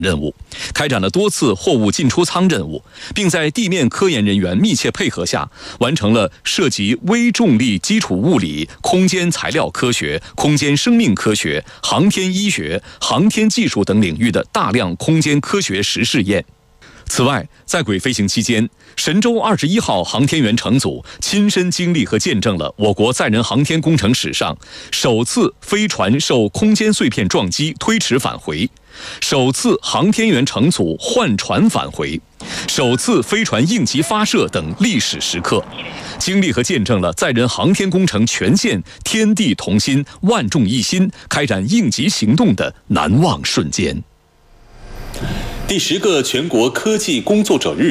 任务，开展了多次货物进出舱任务，并在地面科研人员密切配合下，完成了涉及微重力基础物理、空间材料科学、空间生命科学、航天医学、航天技术等领域的大量空间科学实试验。此外，在轨飞行期间，神舟21号航天员乘组亲身经历和见证了我国载人航天工程史上首次飞船受空间碎片撞击推迟返回，首次航天员乘组换船返回，首次飞船应急发射等历史时刻，经历和见证了载人航天工程全线天地同心、万众一心开展应急行动的难忘瞬间。 第10个全国科技工作者日